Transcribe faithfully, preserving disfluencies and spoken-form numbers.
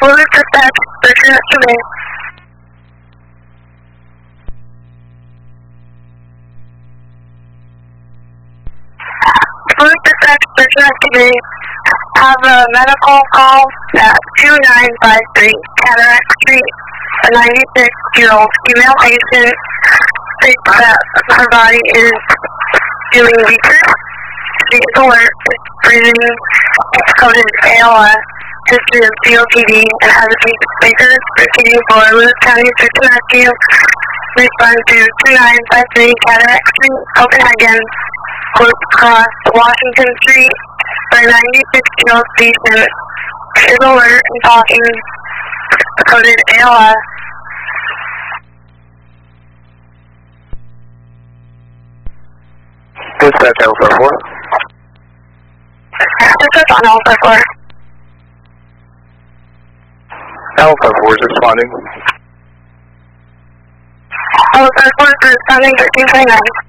Fluid dispatch, station activate. Fluid dispatch, station activate. Have a medical call at two nine five three Cataract Street. A ninety-six-year-old female patient states that her body is feeling weaker. She is alert, is breathing coded A L S, history of C O P D, and has a pacemaker proceeding for Lewis County Surgeon Rescue. Respond to two nine five three Cataract Street, Copenhagen, close across Washington Street. For a ninety-six-year-old patient is alert and talking coded A L S. Dispatch Alpha four. Dispatch on Alpha four. Alpha four is responding. Alpha four is responding thirteen twenty-nine.